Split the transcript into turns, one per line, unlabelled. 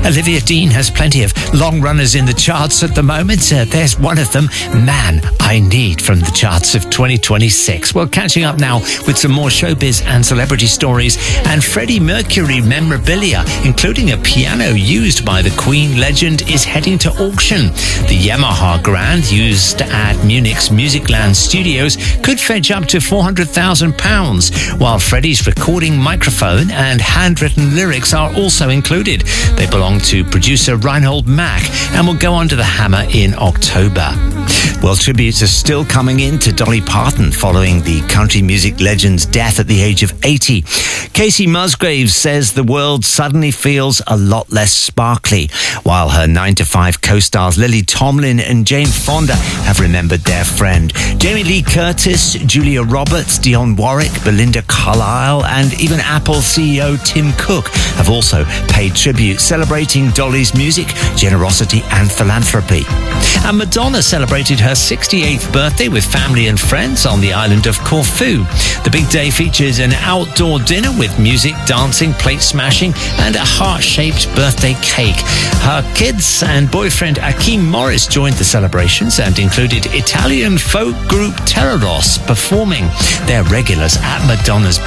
Olivia Dean has plenty of long runners in the charts at the moment. There's one of them, Man I Need, from the charts of 2026. Well, catching up now with some more showbiz and celebrity stories and Freddie Mercury memorabilia, including a piano used by the Queen legend, is heading to auction. The Yamaha Grand, used at Munich's Musicland studios, could fetch up to £400,000, while Freddie's recording microphone and handwritten lyrics are also included. They belong to producer Reinhold Mack and will go under the hammer in October. Well, tributes are still coming in to Dolly Parton following the country music legend's death at the age of 80. Casey Musgraves says the world suddenly feels a lot less sparkly, while her 9 to 5 co-stars Lily Tomlin and Jane Fonda have remembered their friend. Jamie Lee Curtis, Julia Roberts, Dionne Warwick, Belinda Carlisle, and even Apple CEO Tim Cook have also paid tribute, celebrating Dolly's music, generosity and philanthropy. And Madonna celebrated her 68th birthday with family and friends on the island of Corfu. The big day features an outdoor dinner with music, dancing, plate smashing and a heart-shaped birthday cake. Her kids and boyfriend Akeem Morris joined the celebrations and included Italian folk group Terroros performing. They're regulars at Madonna's